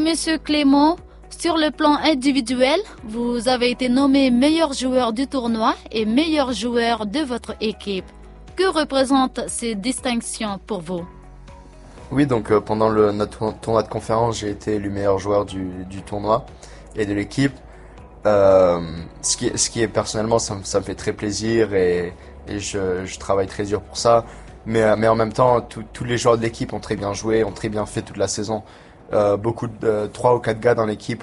Monsieur Clément, sur le plan individuel, vous avez été nommé meilleur joueur du tournoi et meilleur joueur de votre équipe. Que représentent ces distinctions pour vous? Oui, donc pendant notre tournoi de conférence, j'ai été élu meilleur joueur du tournoi et de l'équipe. Ce qui est personnellement, ça me fait très plaisir et je travaille très dur pour ça. Mais en même temps, tous les joueurs de l'équipe ont très bien joué, ont très bien fait toute la saison. Beaucoup de 3 ou 4 gars dans l'équipe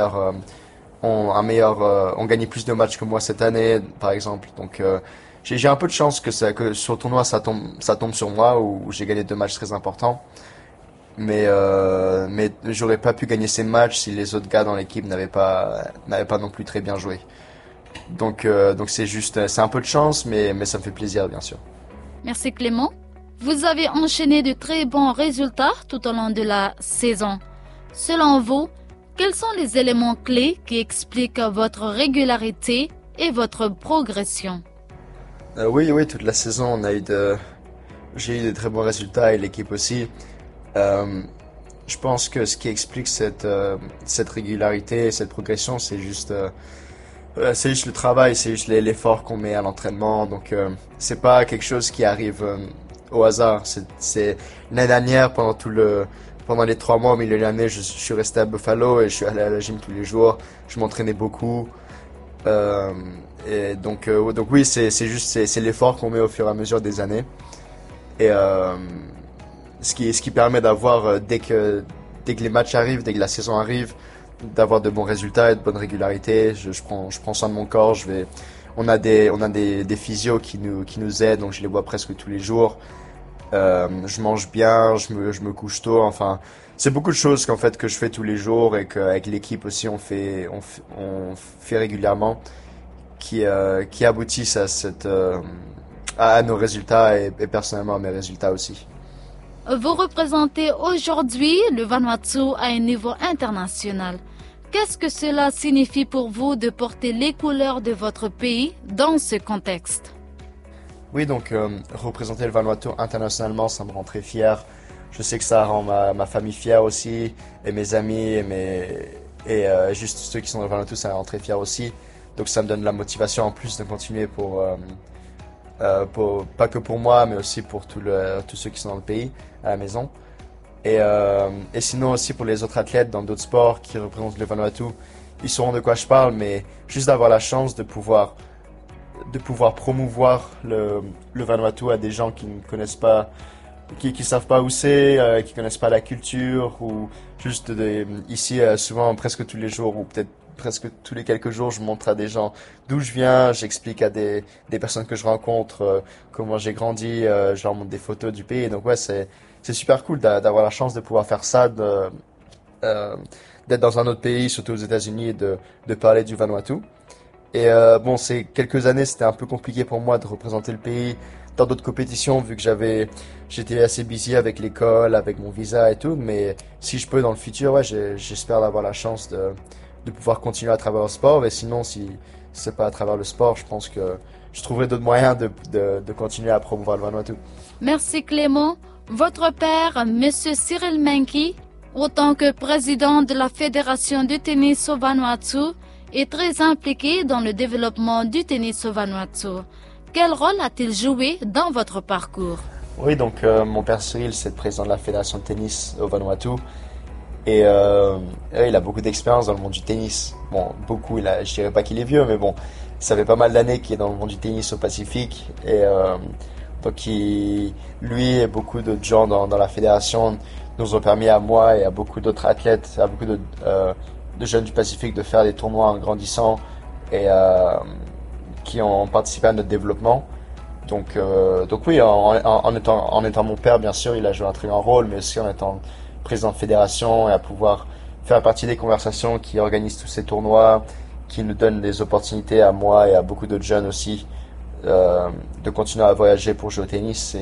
ont gagné plus de matchs que moi cette année, par exemple. Donc j'ai un peu de chance que sur le tournoi ça tombe sur moi où j'ai gagné 2 matchs très importants. Mais j'aurais pas pu gagner ces matchs si les autres gars dans l'équipe n'avaient pas non plus très bien joué. Donc c'est un peu de chance, mais ça me fait plaisir bien sûr. Merci Clément. Vous avez enchaîné de très bons résultats tout au long de la saison. Selon vous, quels sont les éléments clés qui expliquent votre régularité et votre progression? Oui, toute la saison, j'ai eu de très bons résultats et l'équipe aussi. Je pense que ce qui explique cette régularité, cette progression, c'est juste le travail, c'est juste l'effort qu'on met à l'entraînement. Donc, c'est pas quelque chose qui arrive au hasard. C'est l'année dernière, pendant les 3 mois au milieu de l'année, je suis resté à Buffalo et je suis allé à la gym tous les jours. Je m'entraînais beaucoup. Et donc oui, c'est l'effort qu'on met au fur et à mesure des années. Et ce qui permet d'avoir dès que les matchs arrivent, dès que la saison arrive, d'avoir de bons résultats et de bonne régularité. Je prends soin de mon corps. On a des physios qui nous aident, donc je les vois presque tous les jours. Je mange bien, je me couche tôt. Enfin, c'est beaucoup de choses qu'en fait que je fais tous les jours et qu'avec l'équipe aussi on fait régulièrement, qui aboutissent à nos résultats et personnellement à mes résultats aussi. Vous représentez aujourd'hui le Vanuatu à un niveau international. Qu'est-ce que cela signifie pour vous de porter les couleurs de votre pays dans ce contexte? Oui, donc représenter le Vanuatu internationalement, ça me rend très fier. Je sais que ça rend ma famille fière aussi, et mes amis, et juste ceux qui sont dans le Vanuatu, ça me rend très fier aussi. Donc ça me donne la motivation en plus de continuer pas que pour moi, mais aussi pour tous ceux qui sont dans le pays, à la maison. Et sinon aussi pour les autres athlètes dans d'autres sports qui représentent le Vanuatu, ils sauront de quoi je parle, mais juste d'avoir la chance de pouvoir promouvoir le Vanuatu à des gens qui ne connaissent pas, qui savent pas où c'est, qui connaissent pas la culture, ou juste ici souvent presque tous les jours ou peut-être presque tous les quelques jours, je montre à des gens d'où je viens, j'explique à des personnes que je rencontre comment j'ai grandi, je leur montre des photos du pays. Donc ouais, c'est super cool d'avoir la chance de pouvoir faire ça, d'être dans un autre pays, surtout aux États-Unis, et de parler du Vanuatu. Et bon, ces quelques années, c'était un peu compliqué pour moi de représenter le pays dans d'autres compétitions, vu que j'étais assez busy avec l'école, avec mon visa et tout. Mais si je peux dans le futur, ouais, j'espère avoir la chance de pouvoir continuer à travers le sport. Et sinon, si c'est pas à travers le sport, je pense que je trouverai d'autres moyens de continuer à promouvoir le Vanuatu. Merci Clément. Votre père, Monsieur Cyril Menki, en tant que président de la Fédération du tennis au Vanuatu, est très impliqué dans le développement du tennis au Vanuatu. Quel rôle a-t-il joué dans votre parcours? Oui, donc mon père Cyril, c'est le président de la Fédération de tennis au Vanuatu. Et il a beaucoup d'expérience dans le monde du tennis. Bon, beaucoup, je dirais pas qu'il est vieux, mais bon, ça fait pas mal d'années qu'il est dans le monde du tennis au Pacifique. Et donc lui et beaucoup d'autres gens dans la fédération nous ont permis à moi et à beaucoup d'autres athlètes, à beaucoup de jeunes du Pacifique de faire des tournois en grandissant et qui ont participé à notre développement. Donc oui, en étant mon père, bien sûr, il a joué un très grand rôle, mais aussi en étant président de fédération et à pouvoir faire partie des conversations qui organisent tous ces tournois, qui nous donnent des opportunités à moi et à beaucoup d'autres jeunes aussi de continuer à voyager pour jouer au tennis.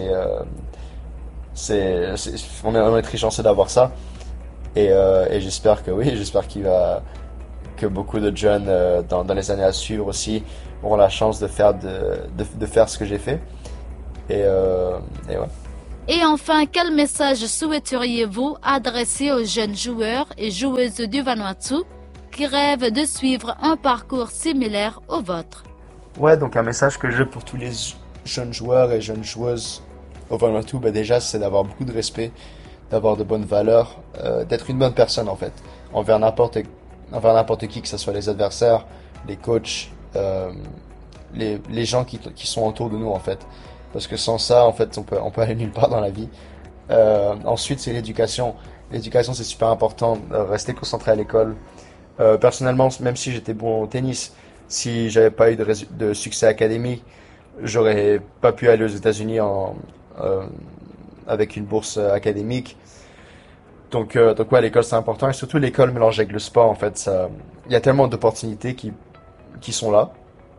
On est très chanceux d'avoir ça. Et j'espère que beaucoup de jeunes dans les années à suivre aussi auront la chance de faire ce que j'ai fait. Et ouais. Et enfin, quel message souhaiteriez-vous adresser aux jeunes joueurs et joueuses du Vanuatu qui rêvent de suivre un parcours similaire au vôtre? Ouais, donc un message que j'ai pour tous les jeunes joueurs et jeunes joueuses au Vanuatu, déjà, c'est d'avoir beaucoup de respect, d'avoir de bonnes valeurs, d'être une bonne personne en fait, envers n'importe qui, que ce soit les adversaires, les coachs, les gens qui sont autour de nous en fait. Parce que sans ça, en fait, on peut aller nulle part dans la vie. Ensuite, c'est l'éducation. L'éducation, c'est super important. Rester concentré à l'école. Personnellement, même si j'étais bon au tennis, si j'avais pas eu de succès académique, j'aurais pas pu aller aux États-Unis avec une bourse académique. Donc ouais, l'école c'est important, et surtout l'école mélangée avec le sport en fait. Il y a tellement d'opportunités qui sont là.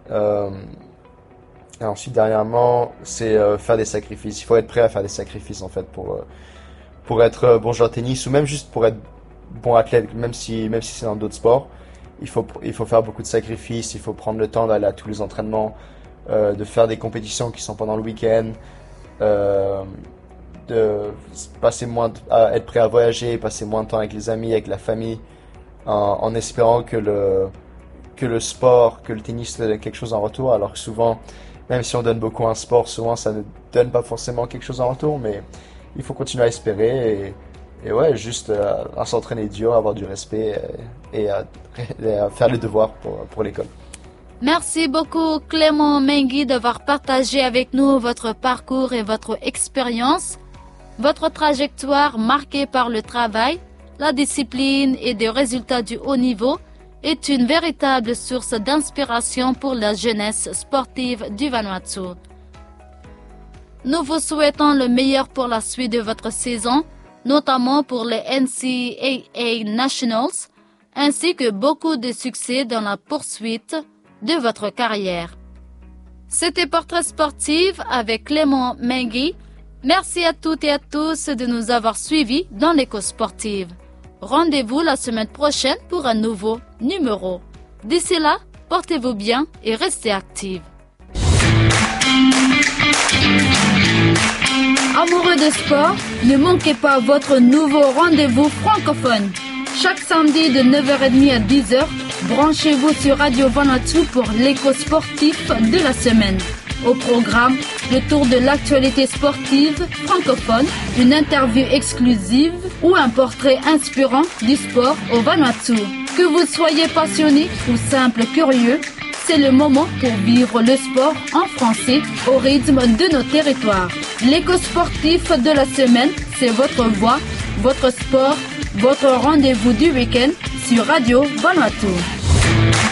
Et ensuite, dernièrement, c'est faire des sacrifices. Il faut être prêt à faire des sacrifices en fait pour être bon joueur de tennis, ou même juste pour être bon athlète, même si c'est dans d'autres sports. Il faut faire beaucoup de sacrifices. Il faut prendre le temps d'aller à tous les entraînements, de faire des compétitions qui sont pendant le week-end, de passer à être prêt à voyager, passer moins de temps avec les amis, avec la famille, en espérant que le sport, que le tennis donne quelque chose en retour. Alors que souvent, même si on donne beaucoup à un sport, souvent ça ne donne pas forcément quelque chose en retour, mais il faut continuer à espérer et ouais, juste à s'entraîner dur, avoir du respect et à faire les devoirs pour l'école. Merci beaucoup Clément Mengui d'avoir partagé avec nous votre parcours et votre expérience, votre trajectoire marquée par le travail, la discipline et des résultats du haut niveau est une véritable source d'inspiration pour la jeunesse sportive du Vanuatu. Nous vous souhaitons le meilleur pour la suite de votre saison, notamment pour les NCAA Nationals, ainsi que beaucoup de succès dans la poursuite de votre carrière. C'était Portrait Sportif avec Clément Mengui. Merci à toutes et à tous de nous avoir suivis dans l'Éco Sportive. Rendez-vous la semaine prochaine pour un nouveau numéro. D'ici là, portez-vous bien et restez actifs. Amoureux de sport, ne manquez pas votre nouveau rendez-vous francophone. Chaque samedi de 9h30 à 10h, branchez-vous sur Radio Vanuatu pour l'écho sportif de la semaine. Au programme, le tour de l'actualité sportive francophone, une interview exclusive ou un portrait inspirant du sport au Vanuatu. Que vous soyez passionné ou simple curieux, c'est le moment pour vivre le sport en français au rythme de nos territoires. L'écho sportif de la semaine, c'est votre voix, votre sport, votre rendez-vous du week-end sur Radio Vanuatu.